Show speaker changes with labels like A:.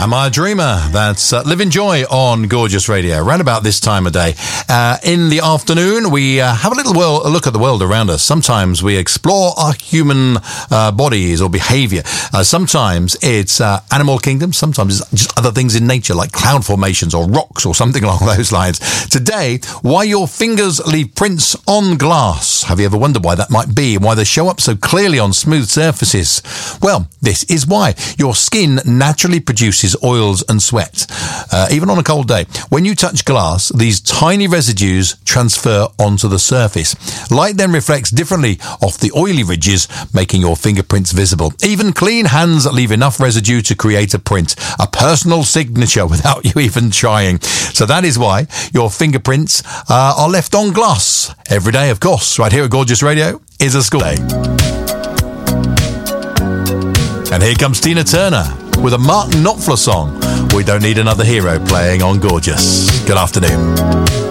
A: Am I a Dreamer? That's Live in Joy on Gorgeous Radio, around about this time of day. In the afternoon, we have a look at the world around us. Sometimes we explore our human bodies or behaviour. Sometimes it's animal kingdom. Sometimes it's just other things in nature, like cloud formations or rocks or something along those lines. Today, why your fingers leave prints on glass. Have you ever wondered why that might be? Why they show up so clearly on smooth surfaces? Well, this is why. Your skin naturally produces oils and sweat, even on a cold day. When you touch glass, these tiny residues transfer onto the surface. Light then reflects differently off the oily ridges, making your fingerprints visible. Even clean hands leave enough residue to create a print, a personal signature without you even trying. So that is why your fingerprints are left on glass every day, of course. Right here at Gorgeous Radio is a school day. And here comes Tina Turner with a Mark Knopfler song, We Don't Need Another Hero, playing on Gorgeous. Good afternoon.